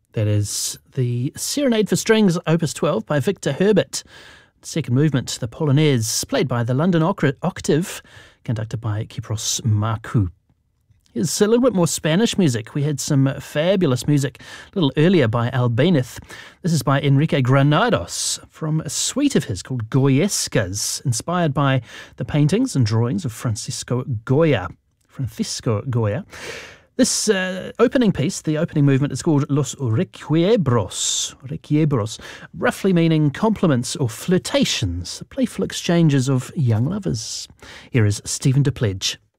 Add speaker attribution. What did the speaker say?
Speaker 1: That is the Serenade for Strings, Opus 12 by Victor Herbert. Second movement, the Polonaise, played by the London Octave, conducted by Kypros Markou. Here's a little bit more Spanish music. We had some fabulous music a little earlier by Albéniz. This is by Enrique Granados from a suite of his called Goyescas, inspired by the paintings and drawings of Francisco Goya. This opening piece, the opening movement, is called Los Requiebros, roughly meaning compliments or flirtations, playful exchanges of young lovers. Here is Stephen DePledge.